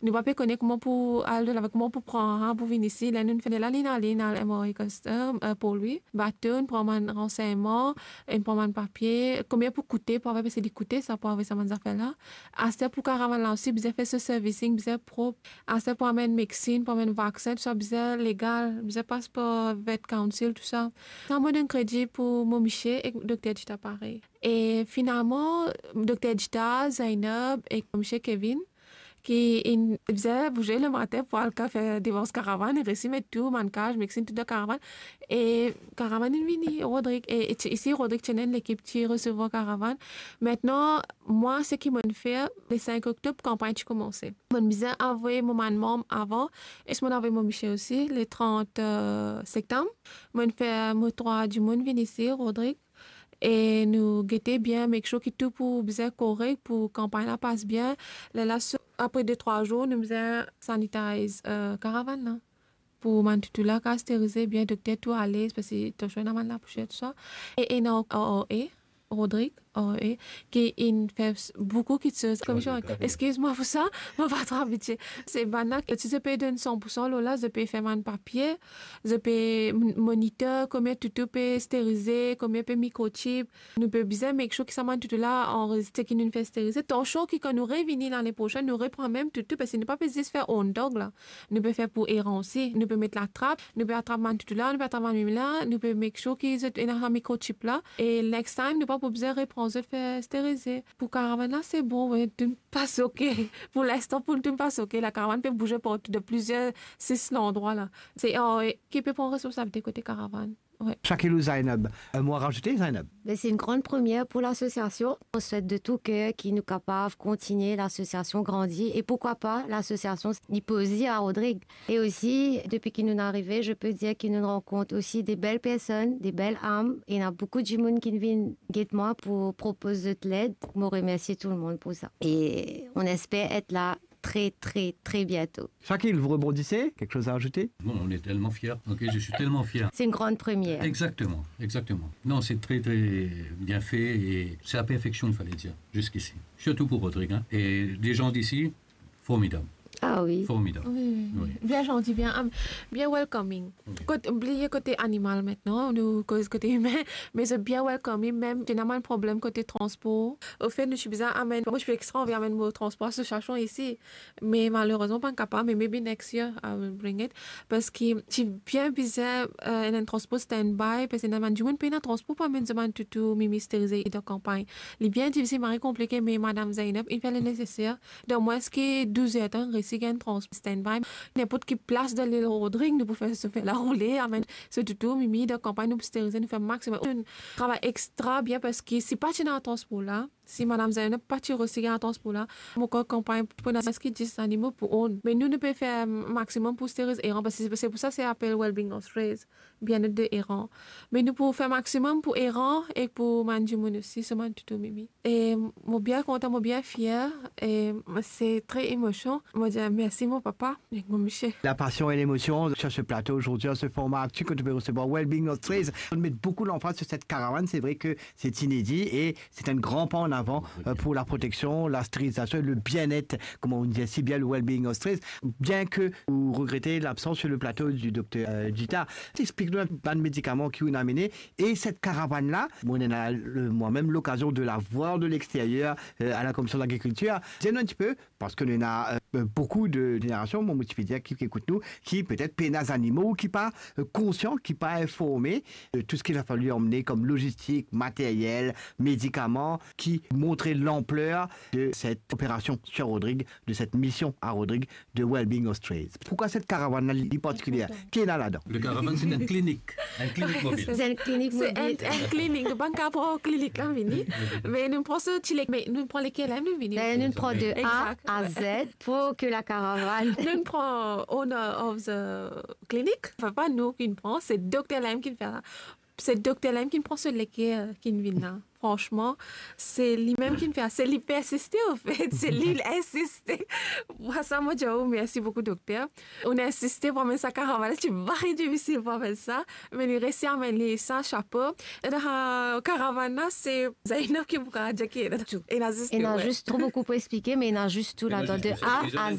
Nous pas connaître comment pour aller avec comment pour prendre pour venir ici. Là, nous faisons la ligne à MRI Custom pour lui. Bateau, pour un renseignement, pour un papier. Combien pour coûter, pour avoir c'est coûter ça pour avoir ça mes affaires là. Assez pour caravane là aussi, bien fait ce servicing, bien propre. Assez pour amener médecine, pour amener vaccin, tout ça bien légal, bien passeport, vet council, tout ça. Ça m'a donné un crédit pour mon Michel et docteur Dita pareil. Et finalement, docteur Dita, Zainab et Michel Kevin, qui faisait bouger le matin pour aller faire des caravane et réussir mettre tout, mancage, mixer tout de caravane. Et caravane est venu, Rodrigue. Et ici, Rodrigue tenait l'équipe qui recevoir caravane. Maintenant, moi, ce qui m'a fait, le 5 octobre, campagne a commencé. Je me disais envoyer mon maman avant, et je m'en envoyé mon Michel aussi, le 30 septembre. Je fait mon 3 du monde venir ici, Rodrigue. Et nous guetter bien, make sure que tout pour bien correct, pour campagne là passe bien. Là, après 2-3 jours, nous faisons sanitize caravane là. Pour tout là, stériliser bien, docteur tout à l'aise, parce que tu as la pochette, tout ça. Et non, Rodrigue, qui fait beaucoup de choses. Excuse-moi pour ça, on va trop habituer. C'est banal. Si je peux donner 100%, là, je peux faire mon papier, je peux moniteur, combien tu peux stériliser, combien tu peux microchip. Nous pouvons bien make sure que ça tout là, enregistrer qui nous fait stériliser. Ton show qui, quand nous revenons l'année prochaine, nous reprend même tout, parce que nous ne pouvons pas juste faire on dog là. Nous pouvons faire pour errant aussi. Nous pouvons mettre la trappe, nous pouvons attraper tout là, nous pouvons attraper là, nous pouvons make sure qu'ils ont un microchip là. Et next time, nous pouvons bien reprendre, je fais stériliser. Pour caravane là, c'est bon, ouais, tu me passes ok. Pour l'instant, pour tu me passes ok. La caravane peut bouger de plusieurs 6 endroits là. C'est qui peut prendre responsabilité côté caravane. Ouais. Shakilou Zainab, un mot à rajouter, Zainab? C'est une grande première pour l'association. On souhaite de tout cœur qu'il nous capable de continuer, l'association grandit. Et pourquoi pas, l'association n'y peut aussi à Rodrigue. Et aussi, depuis qu'il nous est arrivé, je peux dire qu'il nous rencontre aussi des belles personnes, des belles âmes. Et il y a beaucoup de monde qui viennent moi pour proposer de l'aide. Je remercie tout le monde pour ça. Et on espère être là très, très, très bientôt. Shakil, vous rebondissez? Quelque chose à ajouter? Bon, on est tellement fiers. Ok, je suis tellement fier. C'est une grande première. Exactement, exactement. Non, c'est très, très bien fait et c'est la perfection, il fallait dire, jusqu'ici. Surtout pour Rodrigue. Hein. Et les gens d'ici, formidable. Ah oui. Formidable. Oui. Bien gentil, bien welcoming. Oubliez côté animal maintenant, nous côté humain, mais c'est bien welcoming. Même généralement un problème côté transport. Au fait, je suis bien amène. Moi, je suis extra, on vient amener mon transport ce cherchons ici, mais malheureusement pas capable. Mais maybe next year I will bring it parce que j'ai bien bizarre un transport stand-by parce que dans du monde paye un transport pas même demande tout mystériser de campagne. Les bien difficile, mais compliqué, mais Madame Zainab, il fait le nécessaire. Donc moi, ce qui est 12 heures, réussi gain transport stand-by. N'importe qui place dans l'île Rodrigue, nous pouvons se faire la rouler, amène ce tout mimi de campagne, nous pouvons stériliser, nous faire maximum. Un travail extra bien parce que si pas dans un transport là, si Madame Zainab pas aussi dans un transport là, mon campagne pour ce qui dit animaux pour on. Mais nous pouvons faire maximum pour stériliser errant parce que c'est pour ça que c'est appelé Wellbeing Australia, bien-être de errant. Mais nous pouvons faire maximum pour errant et pour Manjimoun aussi, c'est tout mimi. Et moi bien content, moi bien fier et c'est très émotion. Moi dis merci mon papa et mon Michel. La passion et l'émotion sur ce plateau aujourd'hui, ce format actuel que tu peux recevoir Wellbeing Australia. On met beaucoup l'emphase sur cette caravane. C'est vrai que c'est inédit et c'est un grand pas en avant pour la protection, la stérilisation et le bien-être, comme on dit si bien le Wellbeing Australia. Bien que vous regrettez l'absence sur le plateau du docteur Dita, explique-nous un plan de médicaments qui vous a amené et cette caravane-là, on a moi-même l'occasion de la voir de l'extérieur à la commission d'agriculture. Dis-nous un petit peu, parce que nous a beaucoup de générations, mon multipédia qui écoute nous, qui peut-être pénasent animaux, qui pas conscients, qui pas informés de tout ce qu'il a fallu emmener comme logistique, matériel, médicaments, qui montraient l'ampleur de cette opération sur Rodrigue, de cette mission à Rodrigue de Wellbeing Australia. Pourquoi cette caravane particulière? Qui est là-dedans? Le caravane, c'est une clinique mobile. C'est une clinique mobile. C'est une clinique, nous pas une clinique, hein, Vini. Mais nous prenons mais nous prenons lesquels, nous, Vini? Nous prenons de A à Z pour que la caravane. Nous prenons owner of the clinic. Enfin, pas nous qui le prend, c'est Dr. Lime qui le fait. C'est Dr. Lime qui prend ce lait qui vient là. Franchement, c'est lui-même qui me fait. C'est lui qui assisté, en fait. C'est lui qui assisté. Moi, ça, moi, merci beaucoup, docteur. On a assisté pour mettre sa caravane. C'est très difficile pour faire ça. Mais il réussit à mettre ça, chapeau. Et la caravane, c'est Zainab qui vous a dit qu'il y a tout. Il y a juste trop beaucoup pour expliquer, mais il y a juste tout là-dedans. De A à Z.